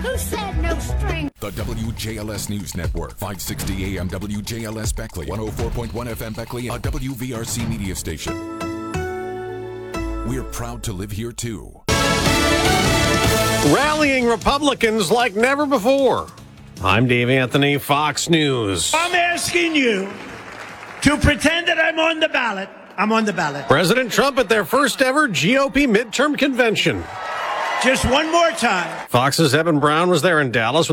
Who said no string? The WJLS News Network, 560 AM WJLS Beckley, 104.1 FM Beckley, a WVRC media station. We're proud to live here, too. Rallying Republicans like never before. I'm Dave Anthony, Fox News. I'm asking you to pretend that I'm on the ballot. I'm on the ballot. President Trump at their first ever GOP midterm convention. Just one more time. Fox's Evan Brown was there in Dallas.